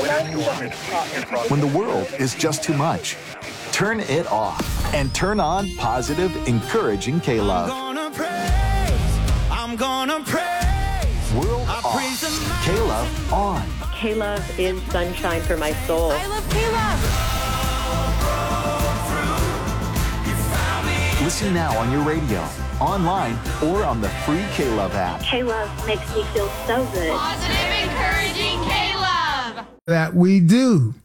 When the world is just too much, turn it off and turn on positive, encouraging K-Love. I'm gonna praise. World off, K-Love on. K-Love is sunshine for my soul. I love K-Love. Listen now on your radio, online, or on the free K-Love app. K-Love makes me feel so good. Positive, encouraging K-Love. That we do.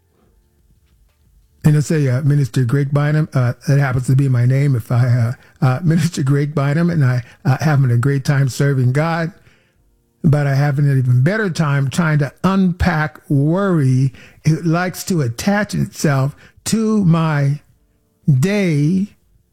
And let's say Minister Greg Bynum, that happens to be my name. If Minister Greg Bynum, and I having a great time serving God, but I having an even better time trying to unpack worry. It likes to attach itself to my day.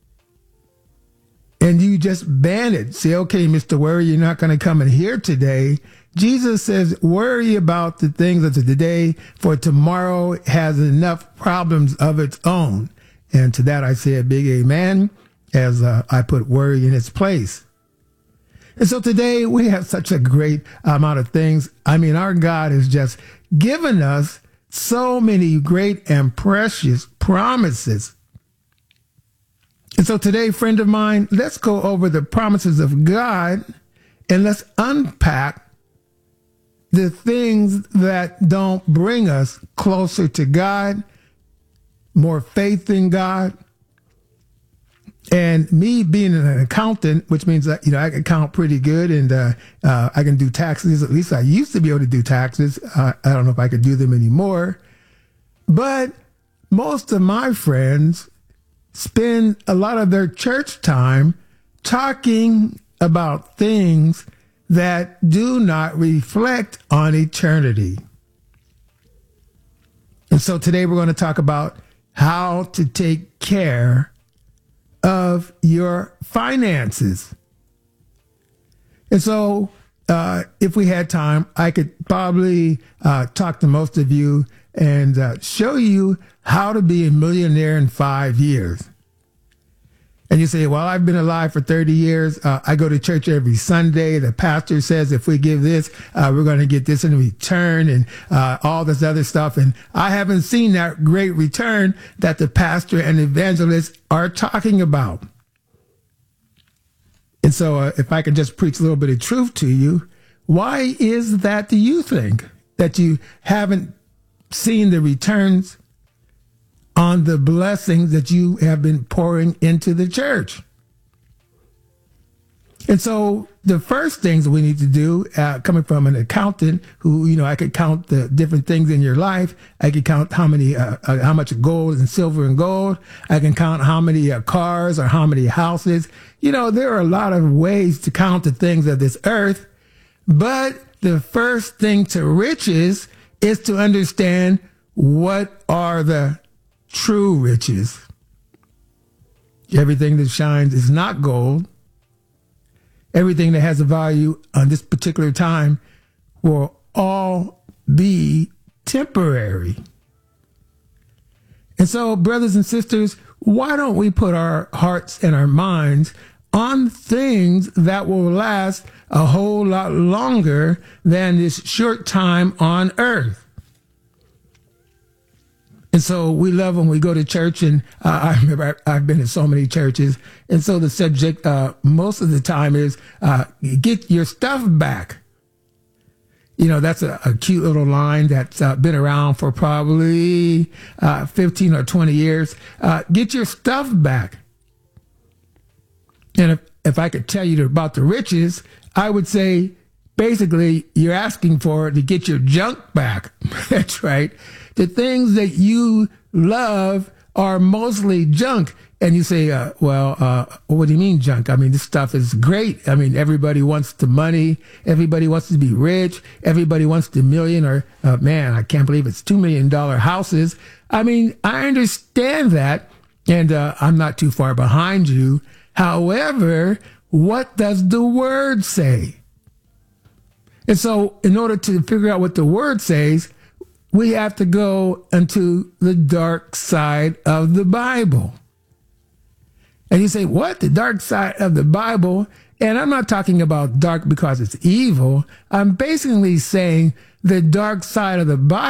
And you just ban it. Say, okay, Mr. Worry, you're not going to come in here today. Jesus says, worry about the things of today, for tomorrow has enough problems of its own. And to that I say a big amen, as I put worry in its place. And so today we have such a great amount of things. I mean, our God has just given us so many great and precious promises. And so today, friend of mine, let's go over the promises of God and let's unpack the things that don't bring us closer to God, more faith in God. And me being an accountant, which means that, I can count pretty good and I can do taxes. At least I used to be able to do taxes. I don't know if I could do them anymore. But most of my friends spend a lot of their church time talking about things that do not reflect on eternity. And so today we're going to talk about how to take care of your finances. And so if we had time, I could probably talk to most of you and show you how to be a millionaire in 5 years. And you say, well, I've been alive for 30 years. I go to church every Sunday. The pastor says if we give this, we're going to get this in return and all this other stuff. And I haven't seen that great return that the pastor and evangelist are talking about. And so if I can just preach a little bit of truth to you, why is that, do you think, that you haven't seen the returns on the blessings that you have been pouring into the church? And so the first things we need to do, coming from an accountant who, I could count the different things in your life. I could count how much gold and silver and gold. I can count how many cars or how many houses. There are a lot of ways to count the things of this earth. But the first thing to riches is to understand what are the true riches. Everything that shines is not gold. Everything that has a value on this particular time will all be temporary. And so, brothers and sisters, why don't we put our hearts and our minds on things that will last a whole lot longer than this short time on earth? And so we love when we go to church, and I remember I've been in so many churches. And so the subject most of the time is get your stuff back. That's a cute little line that's been around for probably 15 or 20 years. Get your stuff back. And if I could tell you about the riches, I would say basically you're asking for to get your junk back. That's right. The things that you love are mostly junk. And you say, what do you mean junk? I mean, this stuff is great. I mean, everybody wants the money. Everybody wants to be rich. Everybody wants the million or, man, I can't believe it's $2 million houses. I mean, I understand that. And I'm not too far behind you. However, what does the word say? And so in order to figure out what the word says, we have to go into the dark side of the Bible. And you say, what? The dark side of the Bible? And I'm not talking about dark because it's evil. I'm basically saying the dark side of the Bible